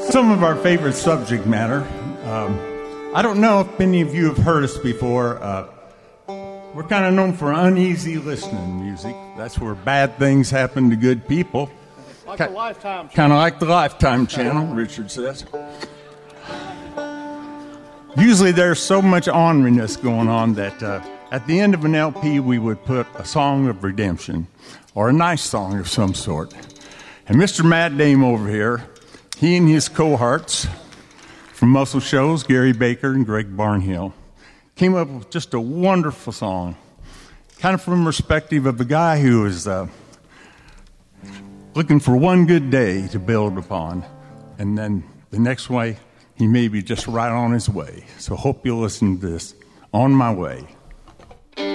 Some of our favorite subject matter. I don't know if many of you have heard us before. We're kind of known for uneasy listening music. That's where bad things happen to good people. Like the Lifetime channel. Kind of like the Lifetime channel, Richard says. Usually there's so much orneriness going on that at the end of an LP we would put a song of redemption or a nice song of some sort. And Mr. Matt Dame over here, he and his cohorts from Muscle Shoals, Gary Baker and Greg Barnhill, came up with just a wonderful song, kind of from the perspective of a guy who is looking for one good day to build upon, and then the next way he may be just right on his way. So hope you'll listen to this, On My Way.